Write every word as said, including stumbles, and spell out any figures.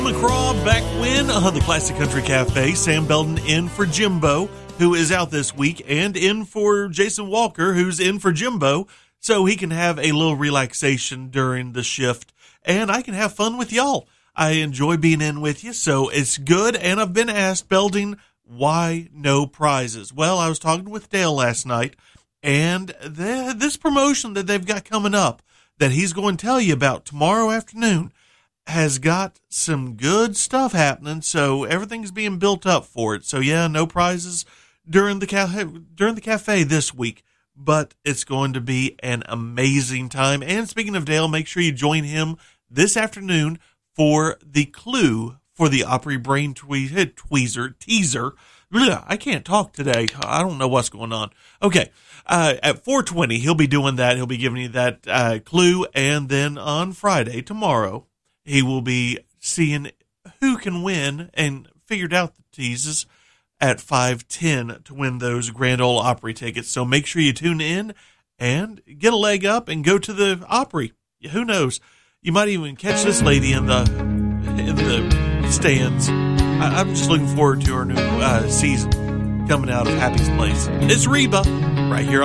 McCraw back when on the Classic Country Cafe. Sam Belden in for Jimbo, who is out this week, and in for Jason Walker, who's in for Jimbo, so he can have a little relaxation during the shift, and I can have fun with y'all. I enjoy being in with you, so it's good, and I've been asked, Belding, why no prizes? Well, I was talking with Dale last night, and the, this promotion that they've got coming up that he's going to tell you about tomorrow afternoon has got some good stuff happening, so everything's being built up for it. So yeah, no prizes during the cafe, during the cafe this week, but it's going to be an amazing time. And speaking of Dale, make sure you join him this afternoon for the clue for the Opry Brain Tweezer, tweezer, teaser. Blah, I can't talk today. I don't know what's going on. Okay. Uh, at four twenty, he'll be doing that. He'll be giving you that uh, clue. And then on Friday, tomorrow, he will be seeing who can win and figured out the teases at five ten to win those Grand Ole Opry tickets. So make sure you tune in and get a leg up and go to the Opry. Who knows? You might even catch this lady in the in the stands. I, I'm just looking forward to her new uh, season coming out of Happy's Place. It's Reba right here